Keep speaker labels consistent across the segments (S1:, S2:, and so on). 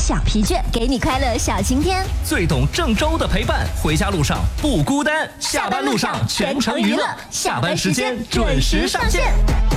S1: 小疲倦，给你快乐小晴天。
S2: 最懂郑州的陪伴，回家路上不孤单，下班路上全程娱乐，下班时间准时上线。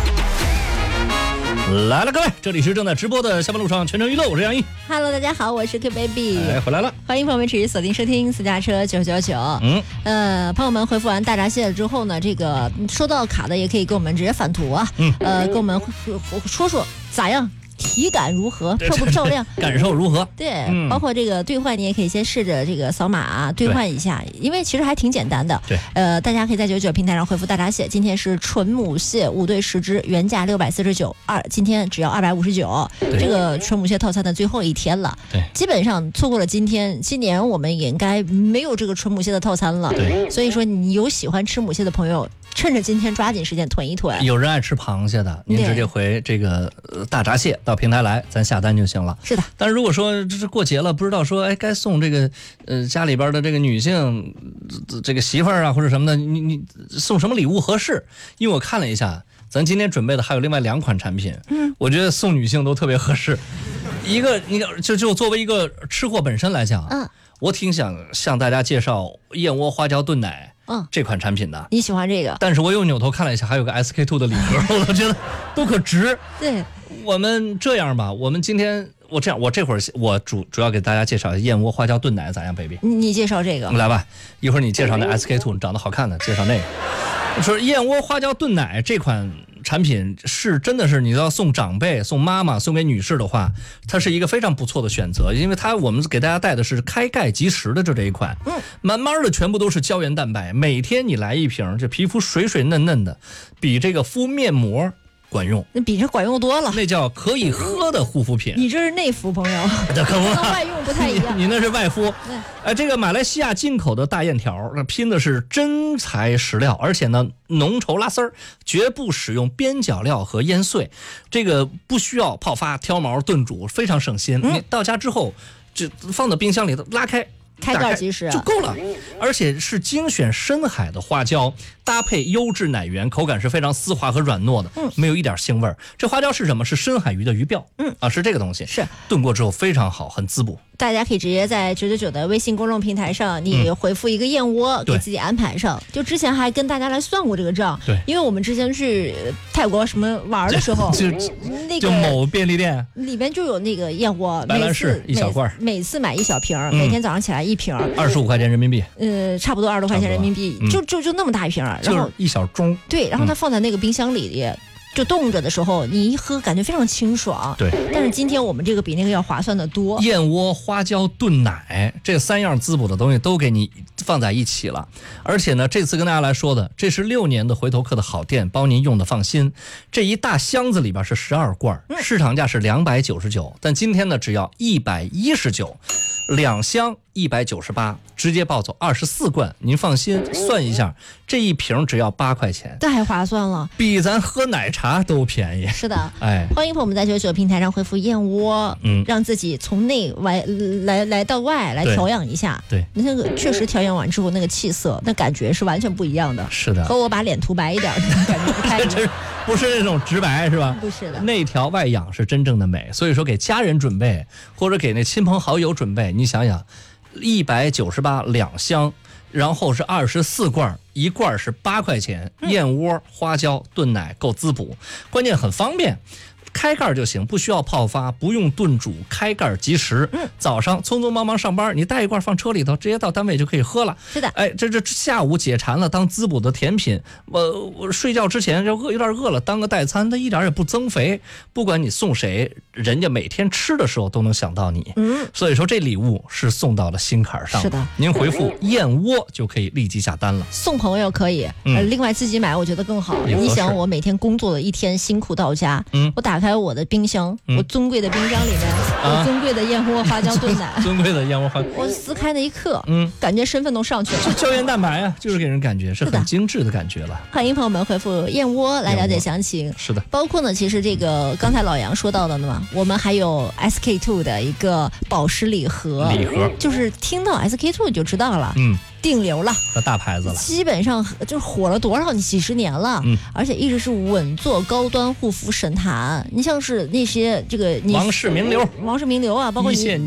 S2: 来了，各位，这里是正在直播的下班路上全程娱乐，我是杨一。
S1: Hello， 大家好，我是 Q Baby。
S2: 回来了，
S1: 欢迎朋友们持续锁定收听私家车999。朋友们回复完大闸蟹了之后呢，这个收到卡的也可以给我们直接返图啊。跟我们说说咋样。体感如何？漂不漂亮？
S2: 感受如何？
S1: 对，包括这个兑换，你也可以先试着这个扫码兑换一下，因为其实还挺简单的。
S2: 对，
S1: 大家可以在99平台上回复大闸蟹，今天是纯母蟹5对10只，原价649，今天只要259。这个纯母蟹套餐的最后一天了，
S2: 对，
S1: 基本上错过了今年我们也应该没有这个纯母蟹的套餐了。
S2: 对，
S1: 所以说你有喜欢吃母蟹的朋友，趁着今天抓紧时间囤一囤。
S2: 有人爱吃螃蟹的，您直接回这个大闸蟹到平台来，咱下单就行了。
S1: 是的。
S2: 但是如果说这是过节了，不知道说该送这个家里边的这个女性这个媳妇儿啊或者什么的，你送什么礼物合适？因为我看了一下，咱今天准备的还有另外2款产品，我觉得送女性都特别合适。一个就作为一个吃货本身来讲，我挺想向大家介绍燕窝花椒炖奶。这款产品的，
S1: 你喜欢这个？
S2: 但是我又扭头看了一下，还有个 SK2 的礼盒，我都觉得都可值。
S1: 对，
S2: 我们这样吧，我们今天我这会儿我主要给大家介绍燕窝花椒炖奶咋样 ，baby？
S1: 你介绍这个，
S2: 来吧，一会儿你介绍那 SK2 长得好看的，介绍那个。说燕窝花椒炖奶这款产品是真的是你要送长辈、送妈妈、送给女士的话，它是一个非常不错的选择，因为我们给大家带的是开盖即食的这一款，慢慢的全部都是胶原蛋白，每天你来一瓶，这皮肤水水嫩嫩的，比这个敷面膜管用，
S1: 那比这管用多了，
S2: 那叫可以喝的护肤品。
S1: 你这是内服，朋友，
S2: 这可不，
S1: 跟外用不太一样。
S2: 你那是外敷。这个马来西亚进口的大燕条，那拼的是真材实料，而且呢浓稠拉丝儿，绝不使用边角料和腌碎，这个不需要泡发、挑毛、炖煮，非常省心。你到家之后就放到冰箱里头，拉开。
S1: 开盖即食
S2: 就够了，而且是精选深海的花椒，搭配优质奶源，口感是非常丝滑和软糯的，没有一点腥味儿。这花椒是什么？是深海鱼的鱼鳔，是这个东西，
S1: 是
S2: 炖过之后非常好，很滋补。
S1: 大家可以直接在999的微信公众平台上，你回复一个燕窝，给自己安排上。就之前还跟大家来算过这个账，
S2: 对，
S1: 因为我们之前去泰国什么玩的时候，
S2: 就某便利店
S1: 里边就有那个燕窝，
S2: 白兰氏一小罐，
S1: 每次买1小瓶，每天早上起来1瓶
S2: ，25块钱人民币，
S1: 差不多20多块钱人民币，就那么大一瓶，然后
S2: 一小盅，
S1: 对，然后它放在那个冰箱里。就冻着的时候，你一喝感觉非常清爽。
S2: 对，
S1: 但是今天我们这个比那个要划算的多。
S2: 燕窝、花椒炖奶这3样滋补的东西都给你放在一起了，而且呢，这次跟大家来说的，这是6年的回头客的好店，包您用的放心。这一大箱子里边是12罐，市场价是299，但今天呢只要119，2箱198，直接抱走24罐，您放心，算一下，这一瓶只要8块钱，
S1: 太划算了，
S2: 比咱喝奶茶都便宜。
S1: 是的，欢迎朋友们在99平台上回复燕窝，让自己从内外来到外来调养一下。
S2: 对，
S1: 那个确实调养完之后，那个气色，那感觉是完全不一样的。
S2: 是的，
S1: 和我把脸涂白一点的感觉不太一样。
S2: 不是那种直白是吧？
S1: 不是的，
S2: 内调外养是真正的美。所以说，给家人准备或者给那亲朋好友准备，你想想。198，2箱，然后是24罐，1罐是8块钱，燕窝、花椒炖奶够滋补，关键很方便。开盖就行，不需要泡发，不用炖煮，开盖即食。早上匆匆忙忙上班，你带一罐放车里头，直接到单位就可以喝了。
S1: 是的，
S2: 这下午解馋了，当滋补的甜品。我睡觉之前有点饿了，当个代餐，它一点也不增肥。不管你送谁，人家每天吃的时候都能想到你。所以说这礼物是送到了心坎上。
S1: 是的，
S2: 您回复燕窝就可以立即下单了。
S1: 送朋友可以，另外自己买我觉得更好。你想我每天工作了一天，辛苦到家，我打开我的冰箱，我尊贵的冰箱里面，我尊贵的燕窝花椒炖奶，
S2: 尊贵的燕窝花椒，
S1: 我撕开那一刻，感觉身份都上去了。
S2: 这胶原蛋白啊，就是给人感觉是很精致的感觉了。
S1: 欢迎朋友们回复燕窝来了解详情。
S2: 是的，
S1: 包括呢，其实这个刚才老杨说到的嘛，我们还有 SK2 的一个宝石礼盒，就是听到 SK2 你就知道了，定流了，
S2: 大牌子了，
S1: 基本上就火了多少几十年了，而且一直是稳坐高端护肤神坛。你像是那些这个
S2: 王室名流
S1: 啊，包括你